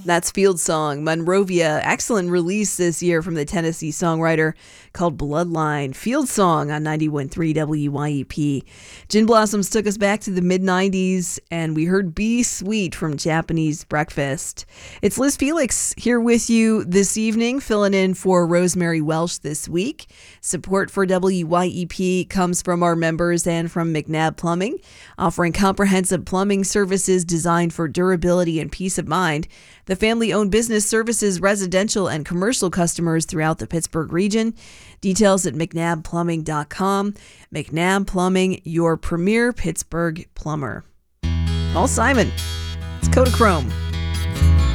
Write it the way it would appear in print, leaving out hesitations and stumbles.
That's Field Song, Monrovia. Excellent release this year from the Tennessee songwriter called Bloodline. Field Song on 91.3 WYEP. Gin Blossoms took us back to the mid-90s, and we heard Be Sweet from Japanese Breakfast. It's Liz Felix here with you this evening, filling in for Rosemary Welsh this week. Support for WYEP comes from our members and from McNabb Plumbing, offering comprehensive plumbing services designed for durability and peace of mind. The family-owned business services residential and commercial customers throughout the Pittsburgh region. Details at mcnabbplumbing.com. McNabb Plumbing, your premier Pittsburgh plumber. Paul Simon, it's Kodachrome.